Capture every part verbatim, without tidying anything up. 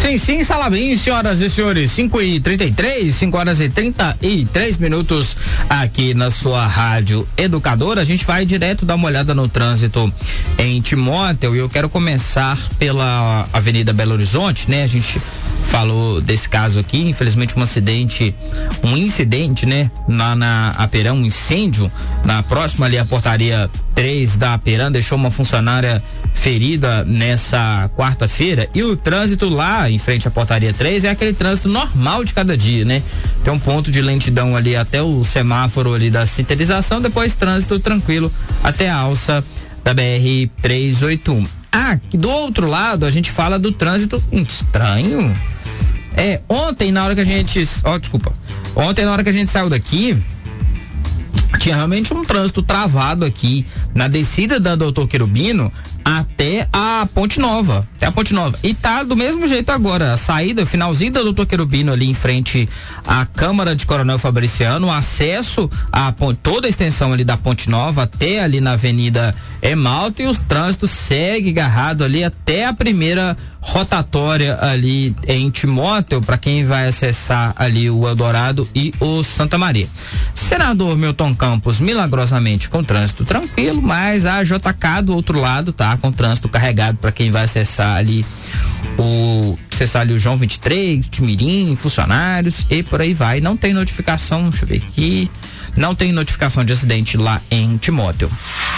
Sim, sim, Salabim, senhoras e senhores, cinco e trinta e três, cinco horas e trinta e três minutos aqui na sua rádio educadora. A gente vai direto dar uma olhada no trânsito em Timóteo e eu quero começar pela Avenida Belo Horizonte, né? A gente falou desse caso aqui, infelizmente um acidente, um incidente, né? Lá na Aperã, um incêndio na próxima ali a portaria três da Aperã, deixou uma funcionária ferida nessa quarta-feira e o trânsito lá em frente à portaria três é aquele trânsito normal de cada dia, né? Tem um ponto de lentidão ali até o semáforo ali da sinterização, depois trânsito tranquilo até a alça da B R trezentos e oitenta e um. Ah, do outro lado a gente fala do trânsito estranho. É, ontem na hora que a gente, ó, oh, desculpa, ontem na hora que a gente saiu daqui, tinha realmente um trânsito travado aqui na descida da Doutor Querubino até a Ponte Nova, até a Ponte Nova. E tá do mesmo jeito agora, a saída, finalzinho da Doutor Querubino ali em frente à Câmara de Coronel Fabriciano, o acesso a ponte, toda a extensão ali da Ponte Nova até ali na Avenida Emalto, e o trânsito segue agarrado ali até a primeira rotatória ali em Timóteo, para quem vai acessar ali o Eldorado e o Santa Maria. Senador Milton Campos, milagrosamente com trânsito tranquilo, mas a J K do outro lado tá com trânsito carregado para quem vai acessar ali o acessar ali o João vinte e três, Timirim, funcionários e por aí vai. Não tem notificação, deixa eu ver aqui, não tem notificação de acidente lá em Timóteo.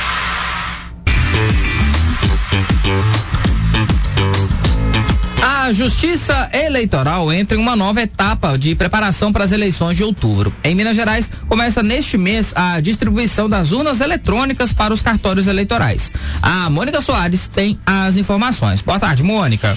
A Justiça Eleitoral entra em uma nova etapa de preparação para as eleições de outubro. Em Minas Gerais, começa neste mês a distribuição das urnas eletrônicas para os cartórios eleitorais. A Mônica Soares tem as informações. Boa tarde, Mônica.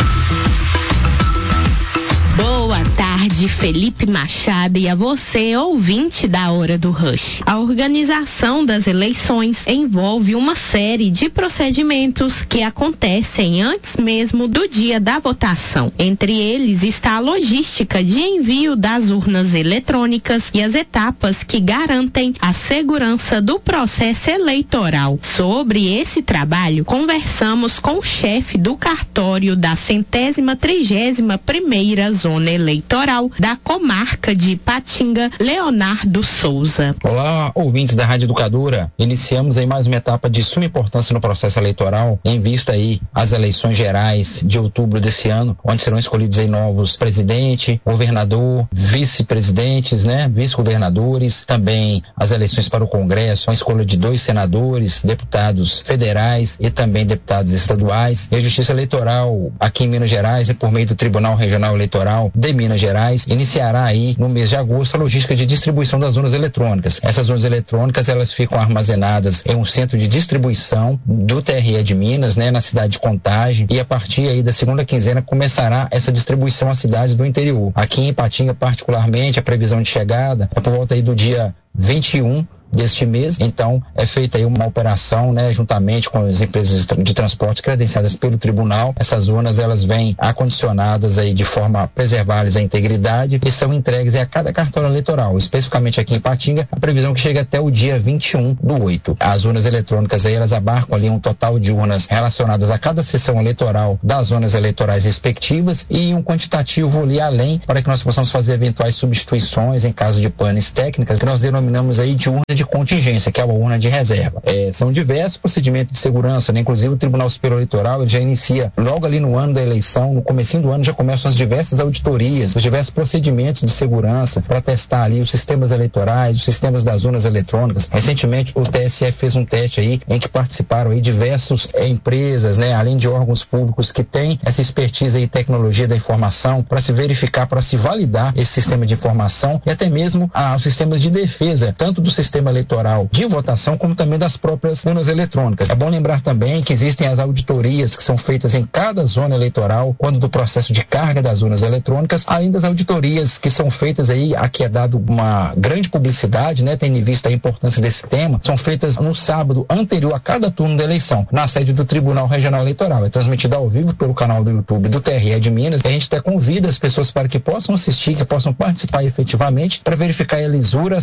Boa tarde, Felipe Machado, e a você, ouvinte da Hora do Rush. A organização das eleições envolve uma série de procedimentos que acontecem antes mesmo do dia da votação. Entre eles está a logística de envio das urnas eletrônicas e as etapas que garantem a segurança do processo eleitoral. Sobre esse trabalho, conversamos com o chefe do cartório da centésima trigésima primeira Zona Eleitoral da comarca de Ipatinga, Leonardo Souza. Olá, ouvintes da Rádio Educadora. Iniciamos aí mais uma etapa de suma importância no processo eleitoral, em vista aí às eleições gerais de outubro desse ano, onde serão escolhidos aí novos presidente, governador, vice-presidentes, né, vice-governadores, também as eleições para o Congresso, a escolha de dois senadores, deputados federais e também deputados estaduais. E a Justiça Eleitoral aqui em Minas Gerais, por meio do Tribunal Regional Eleitoral de Minas Gerais, iniciará aí no mês de agosto a logística de distribuição das urnas eletrônicas. Essas urnas eletrônicas, elas ficam armazenadas em um centro de distribuição do T R E de Minas, né, na cidade de Contagem, e a partir aí da segunda quinzena começará essa distribuição às cidades do interior. Aqui em Ipatinga, particularmente, a previsão de chegada é por volta aí do dia vinte e um deste mês. Então é feita aí uma operação, né, juntamente com as empresas de transporte credenciadas pelo tribunal. Essas urnas, elas vêm acondicionadas aí de forma a preservar-lhes a integridade e são entregues aí a cada cartório eleitoral, especificamente aqui em Ipatinga, a previsão que chega até o dia vinte e um do oito. As urnas eletrônicas aí, elas abarcam ali um total de urnas relacionadas a cada sessão eleitoral das zonas eleitorais respectivas e um quantitativo ali além, para que nós possamos fazer eventuais substituições em caso de panes técnicas, que nós denominamos aí de urna de contingência, que é a urna de reserva. É, são diversos procedimentos de segurança, né? Inclusive o Tribunal Superior Eleitoral, ele já inicia logo ali no ano da eleição, no comecinho do ano já começam as diversas auditorias, os diversos procedimentos de segurança para testar ali os sistemas eleitorais, os sistemas das urnas eletrônicas. Recentemente o T S E fez um teste aí em que participaram aí diversas é, empresas, né? Além de órgãos públicos que têm essa expertise e tecnologia da informação para se verificar, para se validar esse sistema de informação e até mesmo ah, os sistemas de defesa, tanto do sistema eleitoral de votação como também das próprias urnas eletrônicas. É bom lembrar também que existem as auditorias que são feitas em cada zona eleitoral quando do processo de carga das urnas eletrônicas, além das auditorias que são feitas aí, aqui é dado uma grande publicidade, né, tendo em vista a importância desse tema, são feitas no sábado anterior a cada turno da eleição, na sede do Tribunal Regional Eleitoral. É transmitida ao vivo pelo canal do YouTube do T R E de Minas, e a gente até convida as pessoas para que possam assistir, que possam participar efetivamente, para verificar a lisura, a seriedade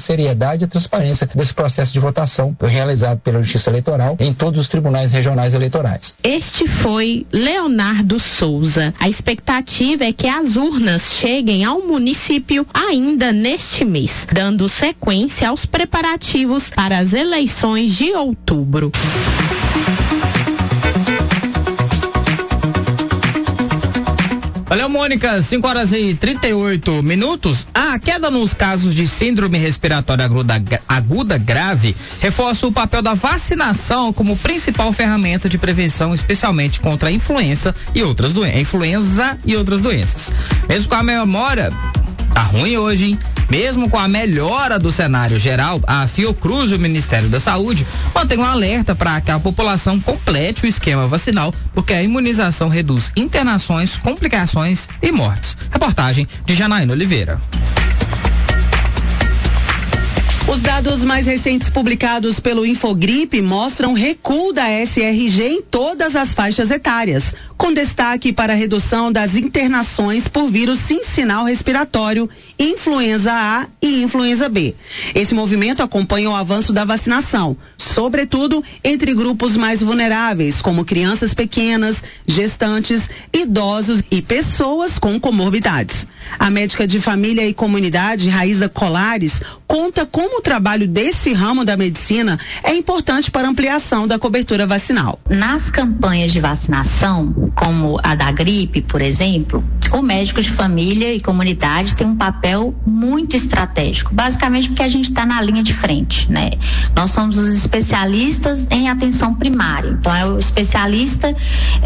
integridade e transparência desse processo de votação realizado pela Justiça Eleitoral em todos os tribunais regionais eleitorais. Este foi Leonardo Souza. A expectativa é que as urnas cheguem ao município ainda neste mês, dando sequência aos preparativos para as eleições de outubro. Valeu, Mônica. cinco horas e trinta e oito minutos. A queda nos casos de síndrome respiratória aguda, aguda grave reforça o papel da vacinação como principal ferramenta de prevenção, especialmente contra a influenza e outras doenças. Influenza e outras doenças. Mesmo com a memória, tá ruim hoje, hein? Mesmo com a melhora do cenário geral, a Fiocruz e o Ministério da Saúde mantém um alerta para que a população complete o esquema vacinal, porque a imunização reduz internações, complicações e mortes. Reportagem de Janaína Oliveira. Os dados mais recentes publicados pelo Infogripe mostram recuo da S R G em todas as faixas etárias, com destaque para a redução das internações por vírus sincinal respiratório, influenza A e influenza B. Esse movimento acompanha o avanço da vacinação, sobretudo entre grupos mais vulneráveis, como crianças pequenas, gestantes, idosos e pessoas com comorbidades. A médica de família e comunidade, Raíza Colares, conta como o trabalho desse ramo da medicina é importante para a ampliação da cobertura vacinal. Nas campanhas de vacinação, como a da gripe, por exemplo, o médico de família e comunidade tem um papel muito estratégico, basicamente porque a gente está na linha de frente, né? Nós somos os especialistas em atenção primária, então é o especialista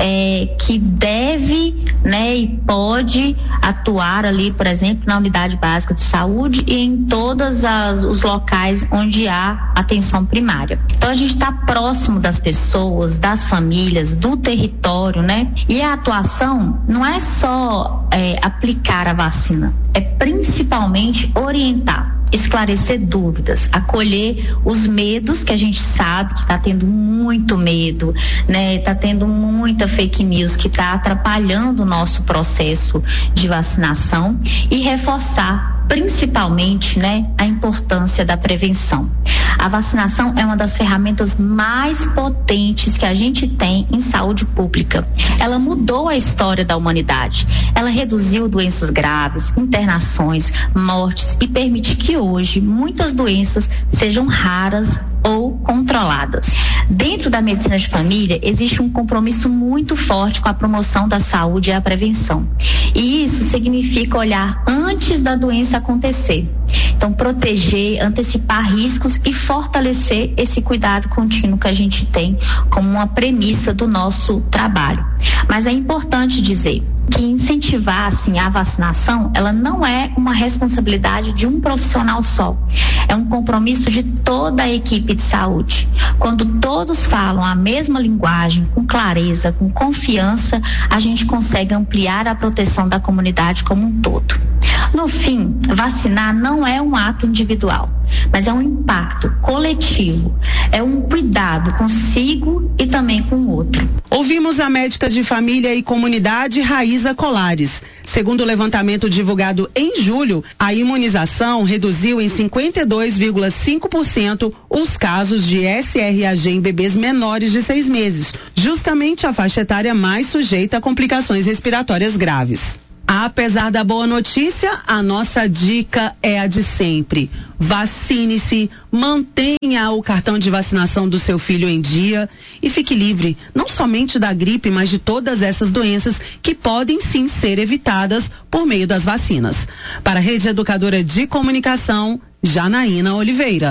é, que deve, né, e pode atuar ali, por exemplo, na unidade básica de saúde e em todos os locais onde há atenção primária. Então a gente está próximo das pessoas, das famílias, do território, né? E a atuação não é só é, aplicar a vacina, é principalmente orientar, esclarecer dúvidas, acolher os medos, que a gente sabe que está tendo muito medo, né? Está tendo muita fake news que está atrapalhando o nosso processo de vacinação, e reforçar principalmente, né, a importância da prevenção. A vacinação é uma das ferramentas mais potentes que a gente tem em saúde pública. Ela mudou a história da humanidade. Ela reduziu doenças graves, internações, mortes e permite que hoje muitas doenças sejam raras ou controladas. Dentro da medicina de família, existe um compromisso muito forte com a promoção da saúde e a prevenção. E isso significa olhar antes da doença acontecer. Então, proteger, antecipar riscos e fortalecer esse cuidado contínuo que a gente tem como uma premissa do nosso trabalho. Mas é importante dizer que incentivar, assim, a vacinação, ela não é uma responsabilidade de um profissional só. É um compromisso de toda a equipe de saúde. Quando todos falam a mesma linguagem, com clareza, com confiança, a gente consegue ampliar a proteção da comunidade como um todo. No fim, vacinar não é um ato individual, mas é um impacto coletivo, é um cuidado consigo e também com o outro. Ouvimos a médica de família e comunidade, Raíza Colares. Segundo o levantamento divulgado em julho, a imunização reduziu em cinquenta e dois vírgula cinco por cento os casos de S R A G em bebês menores de seis meses, justamente a faixa etária mais sujeita a complicações respiratórias graves. Apesar da boa notícia, a nossa dica é a de sempre. Vacine-se, mantenha o cartão de vacinação do seu filho em dia e fique livre, não somente da gripe, mas de todas essas doenças que podem sim ser evitadas por meio das vacinas. Para a Rede Educadora de Comunicação, Janaína Oliveira.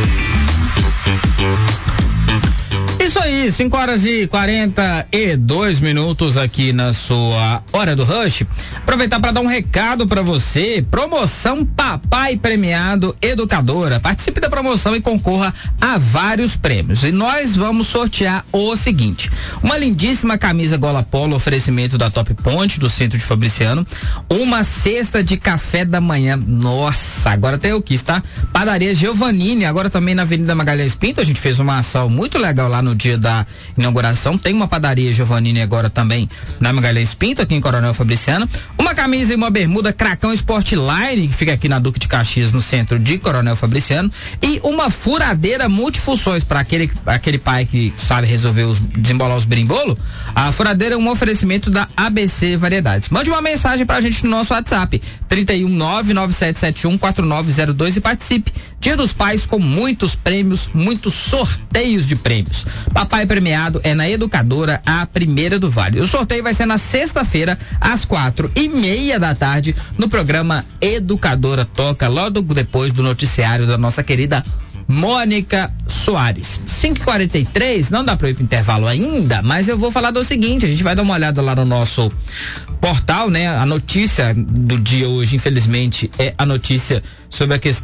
Isso aí, cinco horas e quarenta e dois minutos aqui na sua Hora do Rush. Aproveitar para dar um recado para você. Promoção Papai Premiado Educadora. Participe da promoção e concorra a vários prêmios. E nós vamos sortear o seguinte: uma lindíssima camisa gola polo, oferecimento da Top Ponte, do Centro de Fabriciano. Uma cesta de café da manhã. Nossa, agora até eu quis, tá? Padaria Giovannini, agora também na Avenida Magalhães Pinto. A gente fez uma ação muito legal lá no dia dia da inauguração. Tem uma padaria Giovannini agora também na Magalhães Pinto, aqui em Coronel Fabriciano. Uma camisa e uma bermuda Cracão Sportline, que fica aqui na Duque de Caxias, no centro de Coronel Fabriciano. E uma furadeira multifunções para aquele, aquele pai que sabe resolver os, desembolar os berimbolo. A furadeira é um oferecimento da A B C Variedades. Mande uma mensagem pra gente no nosso WhatsApp, trinta e um, nove nove sete sete um, quatro nove zero dois, e participe. Dia dos Pais com muitos prêmios, muitos sorteios de prêmios. Papai premiado é na Educadora, a primeira do Vale. O sorteio vai ser na sexta-feira, às quatro e meia da tarde, no programa Educadora Toca, logo depois do noticiário da nossa querida Mônica Soares. cinco e quarenta e três, não dá para ir pro intervalo ainda, mas eu vou falar do seguinte: a gente vai dar uma olhada lá no nosso portal, né? A notícia do dia hoje, infelizmente, é a notícia sobre a questão